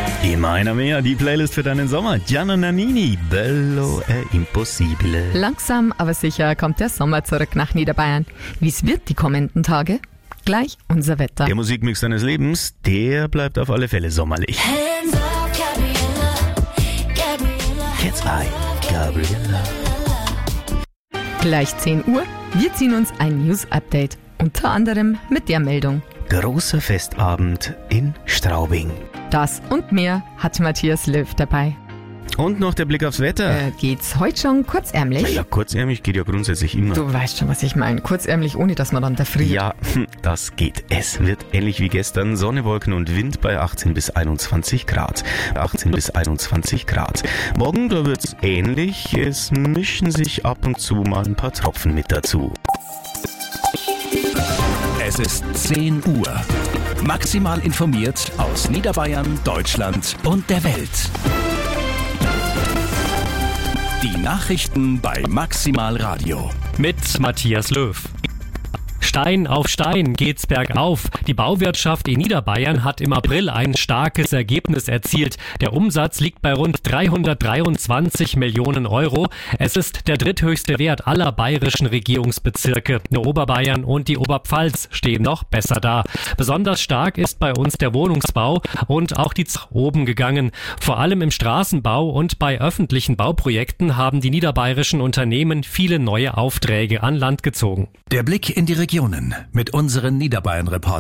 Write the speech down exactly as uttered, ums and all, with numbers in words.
Immer einer mehr, die Playlist für deinen Sommer. Gianna Nannini, Bello è impossibile. Langsam, aber sicher kommt der Sommer zurück nach Niederbayern. Wie es wird die kommenden Tage? Gleich unser Wetter. Der Musikmix deines Lebens, der bleibt auf alle Fälle sommerlich. Hands up, Gabriella, Gabriella. Jetzt bei Gabriella. Gleich zehn Uhr, wir ziehen uns ein News-Update. Unter anderem mit der Meldung. Großer Festabend in Straubing. Das und mehr hat Matthias Löw dabei. Und noch der Blick aufs Wetter. Äh, geht's heute schon kurzärmlich? Ja, kurzärmlich geht ja grundsätzlich immer. Du weißt schon, was ich meine. Kurzärmlich, ohne dass man dann da friert. Ja, das geht. Es wird ähnlich wie gestern. Sonne, Wolken und Wind bei achtzehn bis einundzwanzig Grad. achtzehn bis einundzwanzig Grad. Morgen, da wird's ähnlich. Es mischen sich ab und zu mal ein paar Tropfen mit dazu. Es ist zehn Uhr. Maximal informiert aus Niederbayern, Deutschland und der Welt. Die Nachrichten bei Maximal Radio. Mit Matthias Löw. Stein auf Stein geht's bergauf. Die Bauwirtschaft in Niederbayern hat im April ein starkes Ergebnis erzielt. Der Umsatz liegt bei rund dreihundertdreiundzwanzig Millionen Euro. Es ist der dritthöchste Wert aller bayerischen Regierungsbezirke. Nur Oberbayern und die Oberpfalz stehen noch besser da. Besonders stark ist bei uns der Wohnungsbau und auch die Z- oben gegangen. Vor allem im Straßenbau und bei öffentlichen Bauprojekten haben die niederbayerischen Unternehmen viele neue Aufträge an Land gezogen. Der Blick in die Regionen mit unseren Niederbayern-Reportern.